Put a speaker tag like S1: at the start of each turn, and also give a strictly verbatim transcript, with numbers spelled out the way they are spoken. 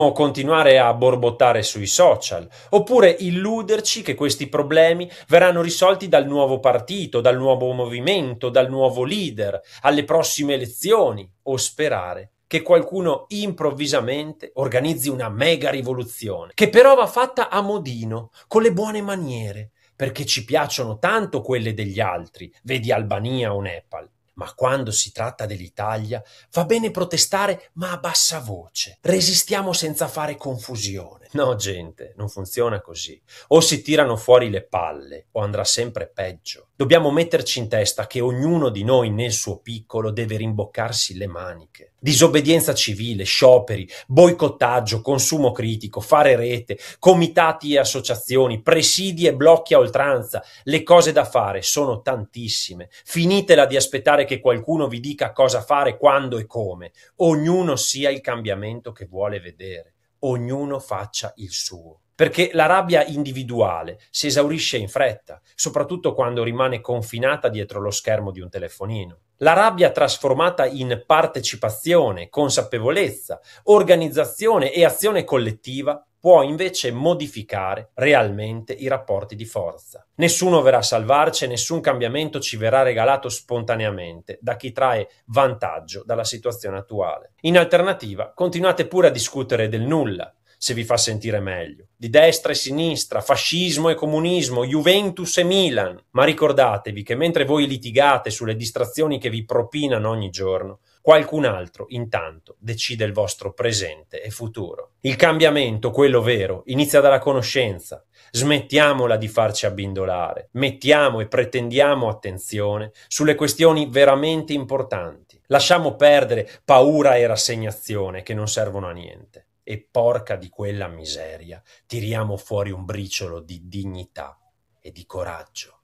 S1: O continuare a borbottare sui social, oppure illuderci che questi problemi verranno risolti dal nuovo partito, dal nuovo movimento, dal nuovo leader, alle prossime elezioni, o sperare che qualcuno improvvisamente organizzi una mega rivoluzione, che però va fatta a modino, con le buone maniere, perché ci piacciono tanto quelle degli altri, vedi Albania o Nepal. Ma quando si tratta dell'Italia va bene protestare, ma a bassa voce. Resistiamo senza fare confusione. No, gente, non funziona così. O si tirano fuori le palle, o andrà sempre peggio. Dobbiamo metterci in testa che ognuno di noi nel suo piccolo deve rimboccarsi le maniche. Disobbedienza civile, scioperi, boicottaggio, consumo critico, fare rete, comitati e associazioni, presidi e blocchi a oltranza. Le cose da fare sono tantissime. Finitela di aspettare che qualcuno vi dica cosa fare, quando e come. Ognuno sia il cambiamento che vuole vedere. Ognuno faccia il suo. Perché la rabbia individuale si esaurisce in fretta, soprattutto quando rimane confinata dietro lo schermo di un telefonino. La rabbia trasformata in partecipazione, consapevolezza, organizzazione e azione collettiva può invece modificare realmente i rapporti di forza. Nessuno verrà a salvarci e nessun cambiamento ci verrà regalato spontaneamente da chi trae vantaggio dalla situazione attuale. In alternativa, continuate pure a discutere del nulla, se vi fa sentire meglio, di destra e sinistra, fascismo e comunismo, Juventus e Milan, ma ricordatevi che mentre voi litigate sulle distrazioni che vi propinano ogni giorno, qualcun altro intanto decide il vostro presente e futuro. Il cambiamento, quello vero, inizia dalla conoscenza. Smettiamola di farci abbindolare, mettiamo e pretendiamo attenzione sulle questioni veramente importanti. Lasciamo perdere paura e rassegnazione che non servono a niente. E porca di quella miseria, tiriamo fuori un briciolo di dignità e di coraggio.